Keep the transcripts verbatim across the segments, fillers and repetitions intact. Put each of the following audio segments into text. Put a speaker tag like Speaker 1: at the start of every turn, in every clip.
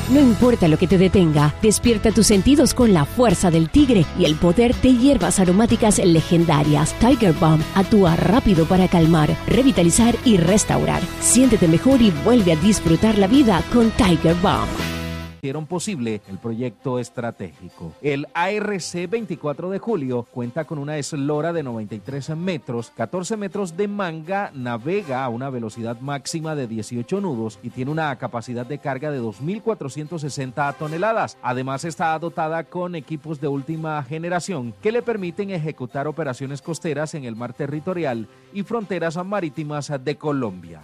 Speaker 1: No importa lo que te detenga, despierta tus sentidos con la fuerza del tigre y el poder de hierbas aromáticas legendarias. Tiger Balm actúa rápido para calmar, revitalizar y restaurar. Siéntete mejor y vuelve a disfrutar la vida con Tiger Balm.
Speaker 2: Hicieron posible el proyecto estratégico. El A R C veinticuatro de julio cuenta con una eslora de noventa y tres metros, catorce metros de manga, navega a una velocidad máxima de dieciocho nudos y tiene una capacidad de carga de dos mil cuatrocientas sesenta toneladas. Además está dotada con equipos de última generación que le permiten ejecutar operaciones costeras en el mar territorial y fronteras marítimas de Colombia.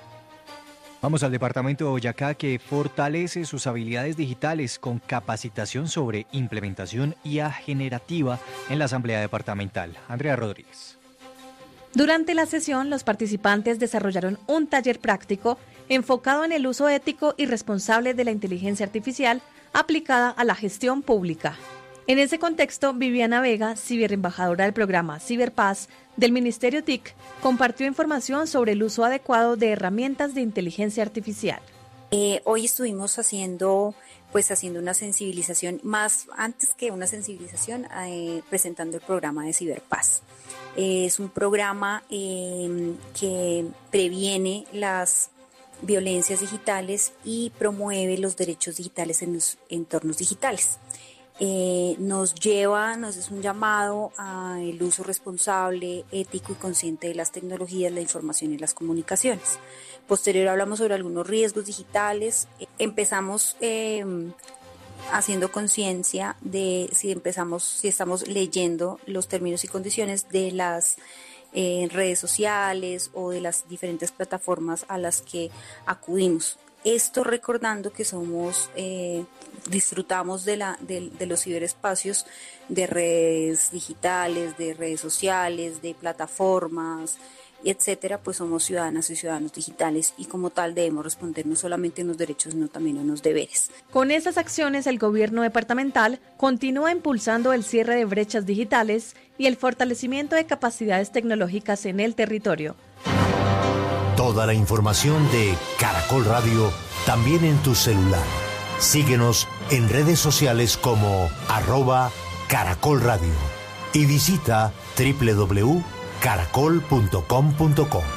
Speaker 3: Vamos al departamento de Boyacá, que fortalece sus habilidades digitales con capacitación sobre implementación I A generativa en la Asamblea Departamental. Andrea Rodríguez.
Speaker 4: Durante la sesión, los participantes desarrollaron un taller práctico enfocado en el uso ético y responsable de la inteligencia artificial aplicada a la gestión pública. En ese contexto, Viviana Vega, ciberembajadora del programa Ciberpaz del Ministerio T I C, compartió información sobre el uso adecuado de herramientas de inteligencia artificial.
Speaker 5: Eh, hoy estuvimos haciendo, pues haciendo una sensibilización, más antes que una sensibilización, eh, presentando el programa de Ciberpaz. Eh, es un programa eh, que previene las violencias digitales y promueve los derechos digitales en los entornos digitales. Eh, nos lleva, nos es un llamado al uso responsable, ético y consciente de las tecnologías, la información y las comunicaciones. Posterior hablamos sobre algunos riesgos digitales. Eh, empezamos eh, haciendo conciencia de si empezamos, si estamos leyendo los términos y condiciones de las eh, redes sociales o de las diferentes plataformas a las que acudimos. Esto recordando que somos, eh, disfrutamos de, la, de, de los ciberespacios, de redes digitales, de redes sociales, de plataformas, etcétera, pues somos ciudadanas y ciudadanos digitales y como tal debemos responder no solamente en los derechos, sino también en los deberes.
Speaker 4: Con esas acciones, el gobierno departamental continúa impulsando el cierre de brechas digitales y el fortalecimiento de capacidades tecnológicas en el territorio.
Speaker 6: Toda la información de Caracol Radio también en tu celular. Síguenos en redes sociales como arroba Caracol Radio y visita doble u doble u doble u punto caracol punto com punto co.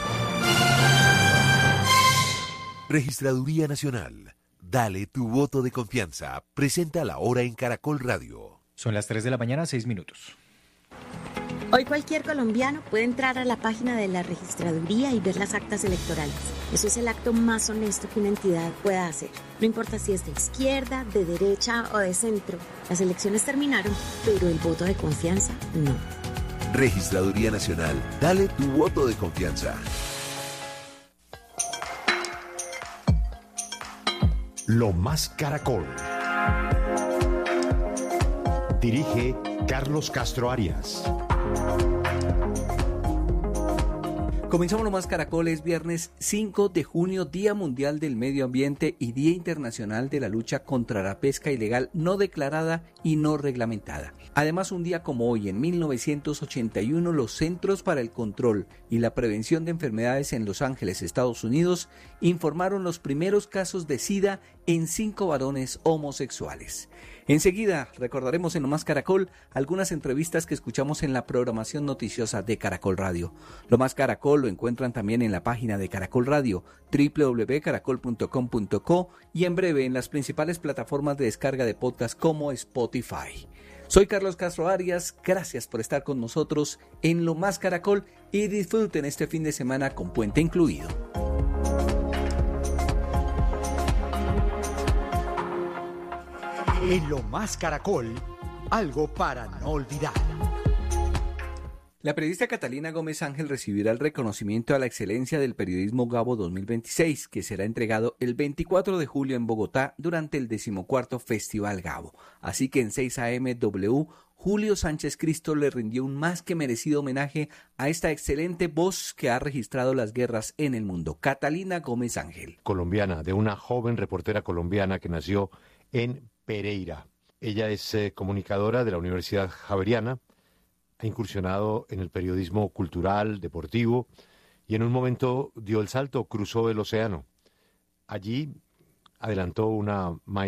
Speaker 7: Registraduría Nacional. Dale tu voto de confianza. Presenta la hora en Caracol Radio.
Speaker 3: Son las tres de la mañana, seis minutos.
Speaker 8: Hoy cualquier colombiano puede entrar a la página de la registraduría y ver las actas electorales. Eso es el acto más honesto que una entidad pueda hacer. No importa si es de izquierda, de derecha o de centro. Las elecciones terminaron, pero el voto de confianza no.
Speaker 7: Registraduría Nacional. Dale tu voto de confianza.
Speaker 6: Lo Más Caracol. Dirige Carlos Castro Arias.
Speaker 9: Comenzamos Lo Más Caracol, es viernes cinco de junio, Día Mundial del Medio Ambiente y Día Internacional de la Lucha contra la Pesca Ilegal no declarada y no reglamentada. Además, un día como hoy, en mil novecientos ochenta y uno, los Centros para el Control y la Prevención de Enfermedades en Los Ángeles, Estados Unidos, informaron los primeros casos de SIDA en cinco varones homosexuales. Enseguida recordaremos en Lo Más Caracol algunas entrevistas que escuchamos en la programación noticiosa de Caracol Radio. Lo Más Caracol lo encuentran también en la página de Caracol Radio, doble u doble u doble u punto caracol punto com punto co, y en breve en las principales plataformas de descarga de podcast como Spotify. Soy Carlos Castro Arias, gracias por estar con nosotros en Lo Más Caracol y disfruten este fin de semana con puente incluido.
Speaker 6: En Lo Más Caracol, algo para no olvidar.
Speaker 9: La periodista Catalina Gómez Ángel recibirá el reconocimiento a la excelencia del periodismo Gabo dos mil veintiséis, que será entregado el veinticuatro de julio en Bogotá durante el decimocuarto Festival Gabo. Así que en seis a eme W, Julio Sánchez Cristo le rindió un más que merecido homenaje a esta excelente voz que ha registrado las guerras en el mundo. Catalina Gómez Ángel.
Speaker 10: Colombiana, de una joven reportera colombiana que nació en Pereira. Ella es eh, comunicadora de la Universidad Javeriana, ha incursionado en el periodismo cultural, deportivo, y en un momento dio el salto, cruzó el océano. Allí adelantó una maestría